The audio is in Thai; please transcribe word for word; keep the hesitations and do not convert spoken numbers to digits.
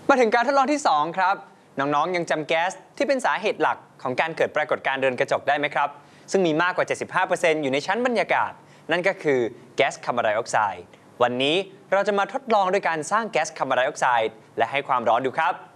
มาถึงการทดลองที่สองครับน้องๆยังจำแก๊สที่เป็นสาเหตุหลักของการเกิดปรากฏการณ์เรือนกระจกได้ไหมครับซึ่งมีมากกว่า เจ็ดสิบห้าเปอร์เซ็นต์ อยู่ในชั้นบรรยากาศนั่นก็คือแก๊สคาร์บอนไดออกไซด์วันนี้เราจะมาทดลองด้วยการสร้างแก๊สคาร์บอนไดออกไซด์และให้ความร้อนดูครับ